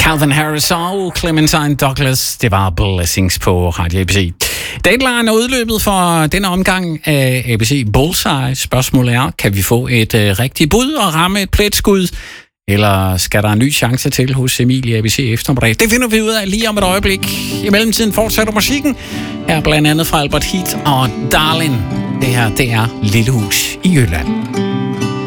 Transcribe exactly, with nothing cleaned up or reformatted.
Calvin Harris og Clementine Douglas. Det var Blessings på Radio A B C. Deadline er udløbet for denne omgang af A B C Bullseye. Spørgsmålet er, kan vi få et uh, rigtigt bud og ramme et pletskud? Eller skal der en ny chance til hos Emilie A B C eftermiddag? Det finder vi ud af lige om et øjeblik. I mellemtiden fortsætter musikken. Her blandt andet fra Albert Heat og Darlin. Det her, det er Lille Hus i Jylland.